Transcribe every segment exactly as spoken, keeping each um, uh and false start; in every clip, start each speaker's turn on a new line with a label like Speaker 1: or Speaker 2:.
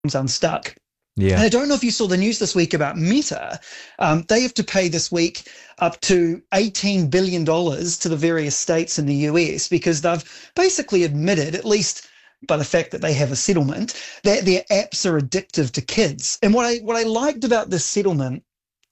Speaker 1: unstuck.
Speaker 2: Yeah.
Speaker 1: And I don't know if you saw the news this week about Meta. Um, they have to pay this week up to eighteen billion dollars to the various states in the U S because they've basically admitted, at least by the fact that they have a settlement, that their apps are addictive to kids. And what I what I liked about this settlement,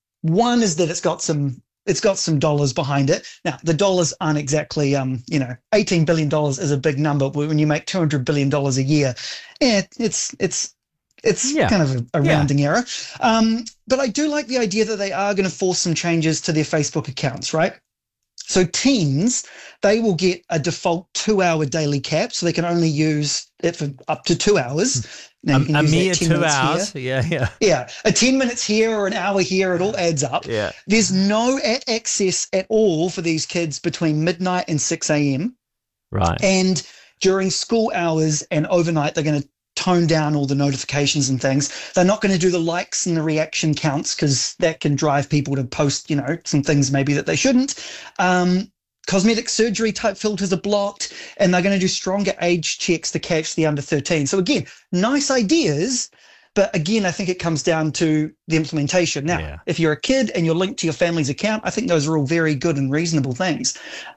Speaker 1: one is that it's got some it's got some dollars behind it. Now, the dollars aren't exactly, um, you know, eighteen billion dollars is a big number. When you make two hundred billion dollars a year, yeah, it's it's It's
Speaker 2: yeah.
Speaker 1: kind of a, a
Speaker 2: yeah.
Speaker 1: rounding error. Um, but I do like the idea that they are going to force some changes to their Facebook accounts, right? So teens, they will get a default two-hour daily cap, so they can only use it for up to two hours. Now,
Speaker 2: a
Speaker 1: you can
Speaker 2: a
Speaker 1: use
Speaker 2: mere
Speaker 1: that ten
Speaker 2: two
Speaker 1: minutes
Speaker 2: hours.
Speaker 1: here.
Speaker 2: Yeah, yeah.
Speaker 1: Yeah, a ten minutes here or an hour here, it all adds up.
Speaker 2: Yeah.
Speaker 1: There's no at access at all for these kids between midnight and six a.m.
Speaker 2: Right.
Speaker 1: And during school hours and overnight, they're going to tone down all the notifications and things. They're not going to do the likes and the reaction counts because that can drive people to post, you know, some things maybe that they shouldn't. Um, cosmetic surgery type filters are blocked, and they're going to do stronger age checks to catch the under thirteen. So again, nice ideas, but again, I think it comes down to the implementation. Now,
Speaker 2: Yeah.
Speaker 1: if you're a kid and you're linked to your family's account, I think those are all very good and reasonable things.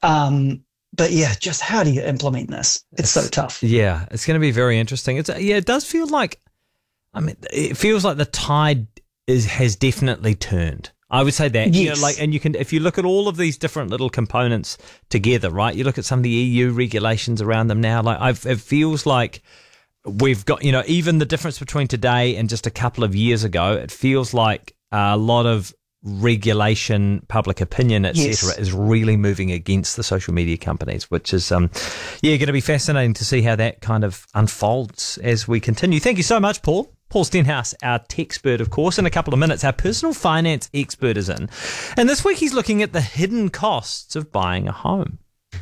Speaker 1: Um, But yeah, just how do you implement this? It's, it's so tough.
Speaker 2: Yeah, it's going to be very interesting. It's yeah, it does feel like, I mean, it feels like the tide is has definitely turned. I would say that.
Speaker 1: Yes.
Speaker 2: You know, like, and you can, if you look at all of these different little components together, right? You look at some of the E U regulations around them now. Like, I've, it feels like we've got, you know, even the difference between today and just a couple of years ago. It feels like a lot of regulation, public opinion, et cetera,
Speaker 1: Yes.
Speaker 2: is really moving against the social media companies, which is, um, yeah, going to be fascinating to see how that kind of unfolds as we continue. Thank you so much, Paul. Paul Stenhouse, our tech expert, of course. In a couple of minutes, our personal finance expert is in. And this week he's looking at the hidden costs of buying a home.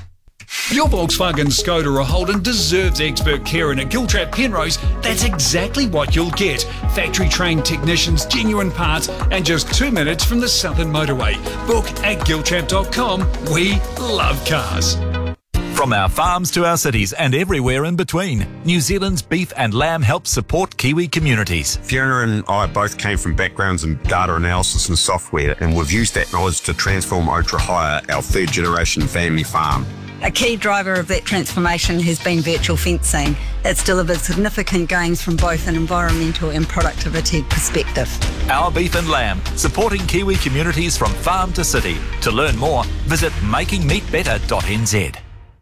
Speaker 3: Your Volkswagen, Skoda or Holden deserves expert care, and at Giltrap Penrose, that's exactly what you'll get. Factory-trained technicians, genuine parts, and just two minutes from the Southern Motorway. Book at giltrap dot com. We love cars.
Speaker 4: From our farms to our cities and everywhere in between, New Zealand's Beef and Lamb helps support Kiwi communities.
Speaker 5: Fiona and I both came from backgrounds in data analysis and software, and we've used that knowledge to transform Otra Hire, our third generation family farm.
Speaker 6: A key driver of that transformation has been virtual fencing. It's delivered significant gains from both an environmental and productivity perspective.
Speaker 4: Our Beef and Lamb, supporting Kiwi communities from farm to city. To learn more, visit making meat better dot n z.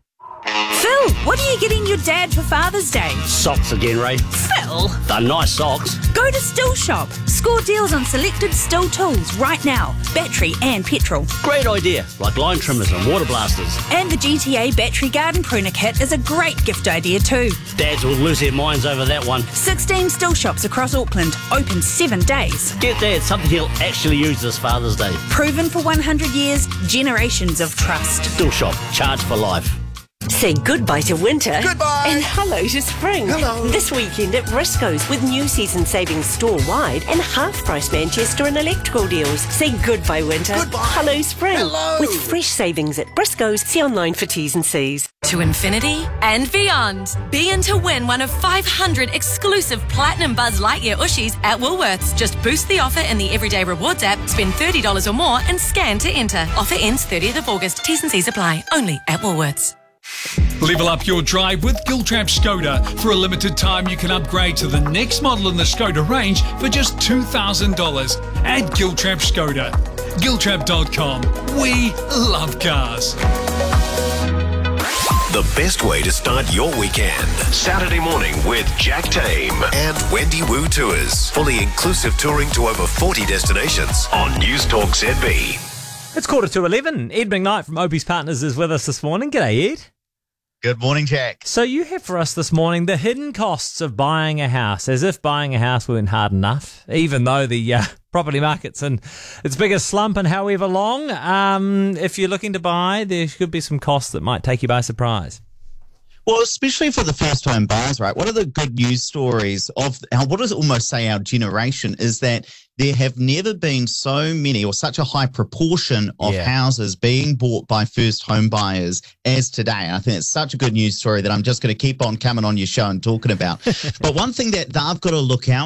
Speaker 7: Phil, what are you getting your dad for Father's Day?
Speaker 8: Socks again, Ray.
Speaker 7: Phil!
Speaker 8: They're nice socks.
Speaker 7: Go to Still Shop. Score deals on selected Still tools right now. Battery and petrol.
Speaker 8: Great idea, like line trimmers and water blasters.
Speaker 7: And the G T A Battery Garden Pruner Kit is a great gift idea too.
Speaker 8: Dads will lose their minds over that one.
Speaker 7: sixteen Still Shops across Auckland. Open seven days.
Speaker 8: Get Dad something he'll actually use this Father's Day.
Speaker 7: Proven for one hundred years. Generations of trust.
Speaker 8: Still Shop. Charge for life.
Speaker 9: Say goodbye to winter.
Speaker 10: Goodbye.
Speaker 9: And hello to spring.
Speaker 10: Hello.
Speaker 9: This weekend at Briscoe's with new season savings store-wide and half-price Manchester and electrical deals. Say goodbye winter.
Speaker 10: Goodbye.
Speaker 9: Hello spring.
Speaker 10: Hello.
Speaker 9: With fresh savings at Briscoe's. See online for T's and C's.
Speaker 11: To infinity and beyond. Be in to win one of five hundred exclusive Platinum Buzz Lightyear Ushies at Woolworths. Just boost the offer in the Everyday Rewards app, spend thirty dollars or more and scan to enter. Offer ends thirtieth of August. T's and C's apply. Only at Woolworths.
Speaker 3: Level up your drive with Giltrap Skoda. For a limited time, you can upgrade to the next model in the Skoda range for just two thousand dollars at Giltrap Skoda. giltrap dot com. We love cars.
Speaker 12: The best way to start your weekend. Saturday morning with Jack Tame and Wendy Wu Tours. Fully inclusive touring to over forty destinations on News Talk Z B.
Speaker 2: It's quarter to eleven. Ed McKnight from Opie's Partners is with us this morning. G'day, Ed.
Speaker 13: Good morning, Jack.
Speaker 2: So you have for us this morning the hidden costs of buying a house, as if buying a house weren't hard enough, even though the uh, property market's in its biggest slump in however long. Um, if you're looking to buy, there could be some costs that might take you by surprise.
Speaker 13: Well, especially for the first home buyers, right? One of the good news stories of our, what does it almost say our generation is that there have never been so many or such a high proportion of
Speaker 2: Yeah.
Speaker 13: houses being bought by first home buyers as today. And I think it's such a good news story that I'm just going to keep on coming on your show and talking about. But one thing that I've got to look out